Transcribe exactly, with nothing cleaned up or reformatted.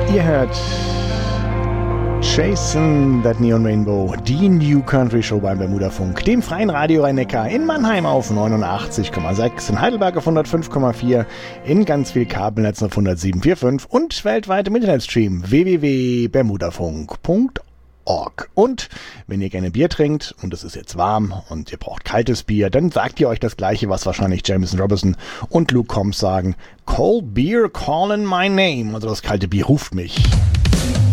Ihr hört Chasing That Neon Rainbow, die New Country Show beim Bermudafunk, dem freien Radio Rhein-Neckar in Mannheim auf neunundachtzig Komma sechs, in Heidelberg auf hundertfünf Komma vier, in ganz viel Kabelnetzen auf hundertsieben Komma fünf und weltweit im Internetstream w w w punkt bermudafunk punkt org. Und wenn ihr gerne Bier trinkt und es ist jetzt warm und ihr braucht kaltes Bier, dann sagt ihr euch das Gleiche, was wahrscheinlich Jameson Robinson und Luke Combs sagen: Cold Beer calling my name, also das kalte Bier ruft mich.